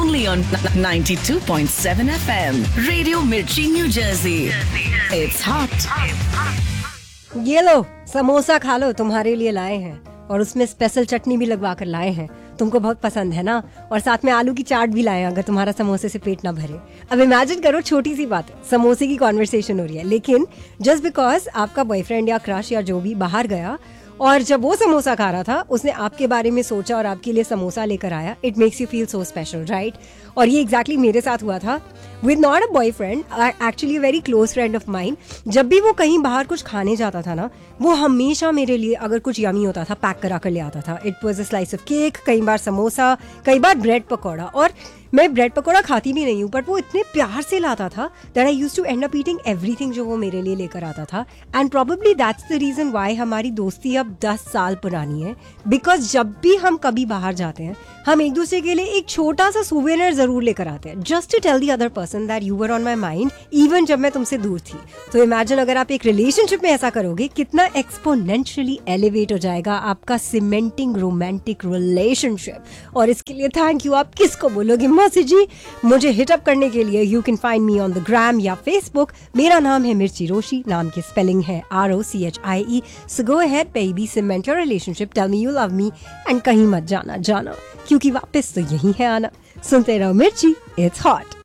only on 92.7 FM. Radio Mirchi, New Jersey. It's hot. ये लो समोसा खा लो, तुम्हारे लिए लाए हैं और उसमें स्पेशल चटनी भी लगवा कर लाए हैं। तुमको बहुत पसंद है ना, और साथ में आलू की चाट भी लाए हैं अगर तुम्हारा समोसे से पेट ना भरे। अब इमेजिन करो, छोटी सी बात है, समोसे की कॉन्वर्सेशन हो रही है, लेकिन जस्ट बिकॉज आपका बॉयफ्रेंड या क्रश या जो भी बाहर गया और जब वो समोसा खा रहा था उसने आपके बारे में सोचा और आपके लिए समोसा लेकर आया, it makes you feel so special, right? और ये एग्जैक्टली मेरे साथ हुआ था with not a boyfriend, actually a very close friend of mine. जब भी वो कहीं बाहर कुछ खाने जाता था ना, वो हमेशा मेरे लिए अगर कुछ यमी होता था पैक करा कर ले आता था। It was a slice of cake, कई बार समोसा, कई बार ब्रेड पकौड़ा। और मैं ब्रेड पकौड़ा खाती भी नहीं हूँ, बट वो इतने प्यार से लाता था that I used to and up eating everything जो वो मेरे लिए लेकर आता था। And probably that's the reason why हमारी दोस्ती अब 10 साल पुरानी है, बिकॉज जब भी हम कभी बाहर जाते हैं हम एक दूसरे के लिए एक छोटा सा सुवेनियर जरूर लेकर आते हैं, just to tell the other person that you were on my mind even जब मैं तुमसे दूर थी। तो इमेजिन अगर आप एक रिलेशनशिप में ऐसा करोगे, कितना एक्सपोनेंशियली एलिवेट हो जाएगा आपका सीमेंटिंग रोमांटिक रिलेशनशिप। और इसके लिए थैंक यू आप किसको बोलोगे? मौसी जी। मुझे हिट अप करने के लिए you can find me on the gram या फेसबुक। मेरा नाम है मिर्ची रोशी, नाम की स्पेलिंग है ROCHIE। So go ahead baby, cement your relationship, tell me you love me and कहीं मत जाना क्योंकि वापस तो यही है आना। सुनते रहो मिर्ची, इट्स हॉट।